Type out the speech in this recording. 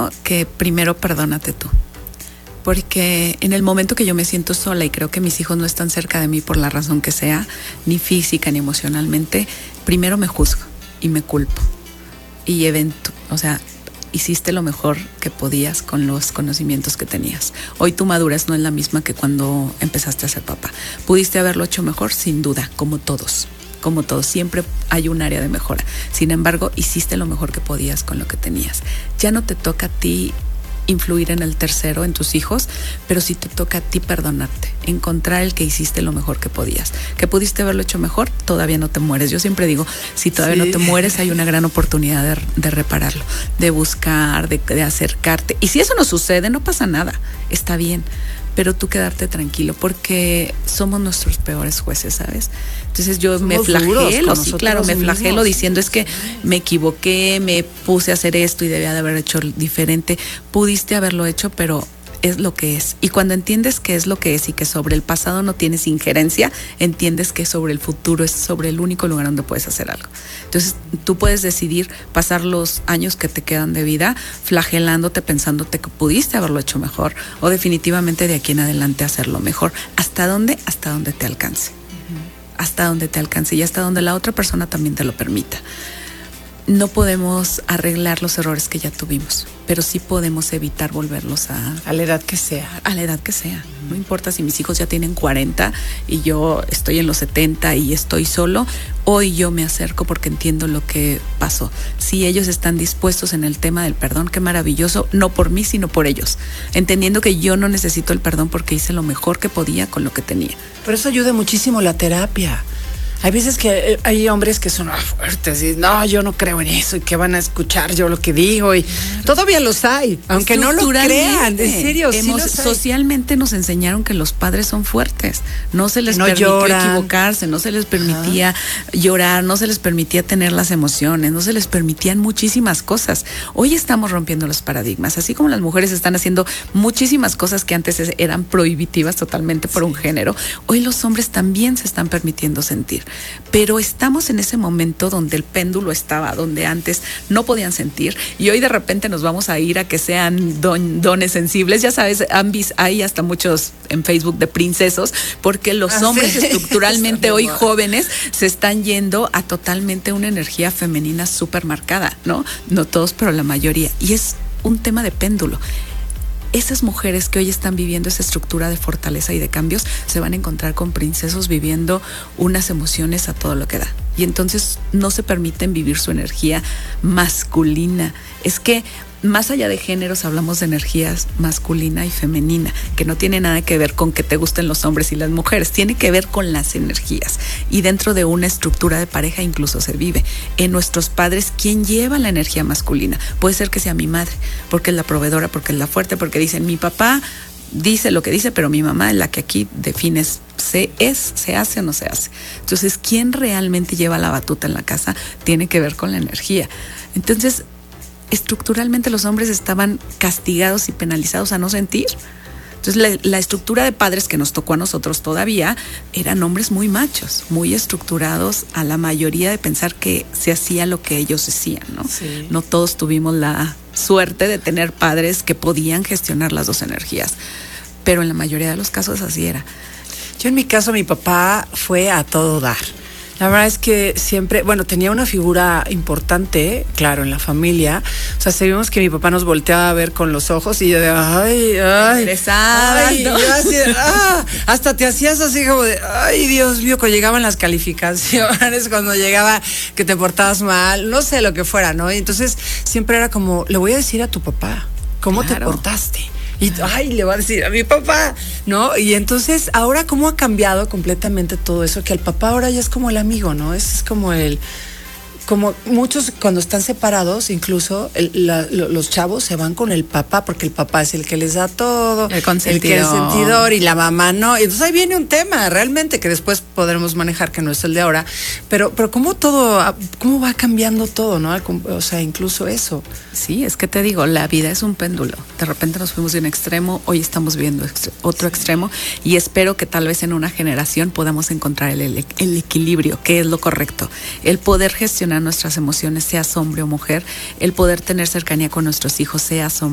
creo que primero perdónate tú. Porque en el momento que yo me siento sola y creo que mis hijos no están cerca de mí por la razón que sea, ni física ni emocionalmente, primero me juzgo y me culpo. Y hiciste lo mejor que podías con los conocimientos que tenías. Hoy tu madurez no es la misma que cuando empezaste a ser papá. ¿Pudiste haberlo hecho mejor? Sin duda, como todos. Como todos, siempre hay un área de mejora. Sin embargo, hiciste lo mejor que podías con lo que tenías. Ya no te toca a ti influir en el tercero, en tus hijos, pero sí te toca a ti perdonarte, encontrar el que hiciste lo mejor que podías. ¿Que pudiste haberlo hecho mejor? Todavía no te mueres. Yo siempre digo, si todavía no te mueres, hay una gran oportunidad de repararlo, de buscar, de acercarte. Y si eso no sucede, no pasa nada, está bien. Pero tú quedarte tranquilo, porque somos nuestros peores jueces, ¿sabes? Entonces yo me flagelo, sí, claro, me flagelo diciendo es que me equivoqué, me puse a hacer esto y debía de haber hecho diferente. Pudiste haberlo hecho, pero es lo que es. Y cuando entiendes que es lo que es y que sobre el pasado no tienes injerencia, entiendes que sobre el futuro es sobre el único lugar donde puedes hacer algo. Entonces tú puedes decidir pasar los años que te quedan de vida flagelándote, pensándote que pudiste haberlo hecho mejor, o definitivamente de aquí en adelante hacerlo mejor. ¿Hasta dónde? Hasta donde te alcance. Hasta donde te alcance y hasta donde la otra persona también te lo permita. No podemos arreglar los errores que ya tuvimos, pero sí podemos evitar volverlos a la edad que sea. A la edad que sea. No importa si mis hijos ya tienen 40 y yo estoy en los 70 y estoy solo, hoy yo me acerco porque entiendo lo que pasó. Si ellos están dispuestos en el tema del perdón, qué maravilloso, no por mí, sino por ellos. Entendiendo que yo no necesito el perdón porque hice lo mejor que podía con lo que tenía. Pero eso ayuda muchísimo la terapia. Hay veces que hay hombres que son fuertes y no, yo no creo en eso y que van a escuchar yo lo que digo y todavía los hay, aunque no lo crean, en serio. Socialmente nos enseñaron que los padres son fuertes, no se les permitió equivocarse, no se les permitía llorar, no se les permitía tener las emociones, no se les permitían muchísimas cosas. Hoy estamos rompiendo los paradigmas, así como las mujeres están haciendo muchísimas cosas que antes eran prohibitivas totalmente por un género, hoy los hombres también se están permitiendo sentir. Pero estamos en ese momento donde el péndulo estaba, donde antes no podían sentir y hoy de repente nos vamos a ir a que sean dones sensibles. Ya sabes, hay hasta muchos en Facebook de princesos, porque los hombres estructuralmente hoy jóvenes se están yendo a totalmente una energía femenina súper marcada, ¿no? No todos, pero la mayoría. Y es un tema de péndulo. Esas mujeres que hoy están viviendo esa estructura de fortaleza y de cambios se van a encontrar con princesos viviendo unas emociones a todo lo que da. Y entonces no se permiten vivir su energía masculina. Es que más allá de géneros hablamos de energías masculina y femenina, que no tiene nada que ver con que te gusten los hombres y las mujeres, tiene que ver con las energías. Y dentro de una estructura de pareja incluso se vive. En nuestros padres, ¿quién lleva la energía masculina? Puede ser que sea mi madre, porque es la proveedora, porque es la fuerte, porque dicen mi papá dice lo que dice, pero mi mamá es la que aquí define se hace o no se hace. Entonces, ¿quién realmente lleva la batuta en la casa? Tiene que ver con la energía. Entonces, estructuralmente los hombres estaban castigados y penalizados a no sentir. Entonces la estructura de padres que nos tocó a nosotros todavía eran hombres muy machos, muy estructurados a la mayoría de pensar que se hacía lo que ellos decían, ¿no? Sí. No todos tuvimos la suerte de tener padres que podían gestionar las dos energías, pero en la mayoría de los casos así era. Yo en mi caso mi papá fue a todo dar. La verdad es que siempre, tenía una figura importante, claro, en la familia. O sea, sabíamos que mi papá nos volteaba a ver con los ojos y yo de, hasta te hacías así como de, ay, Dios mío, cuando llegaban las calificaciones, cuando llegaba que te portabas mal, no sé lo que fuera, ¿no? Y entonces siempre era como, le voy a decir a tu papá, ¿cómo te portaste? Y le va a decir a mi papá, ¿no? Y entonces ahora cómo ha cambiado completamente todo eso, que el papá ahora ya es como el amigo, ¿no? Es como muchos cuando están separados, incluso los chavos se van con el papá, porque el papá es el que les da todo, el consentidor y la mamá no. Y entonces ahí viene un tema realmente que después podremos manejar, que no es el de ahora, pero cómo va cambiando todo, ¿no? O sea, incluso eso. Sí, es que te digo, la vida es un péndulo. De repente nos fuimos de un extremo, hoy estamos viendo otro extremo, y espero que tal vez en una generación podamos encontrar el equilibrio, que es lo correcto. El poder gestionar nuestras emociones, seas hombre o mujer, el poder tener cercanía con nuestros hijos, seas hombre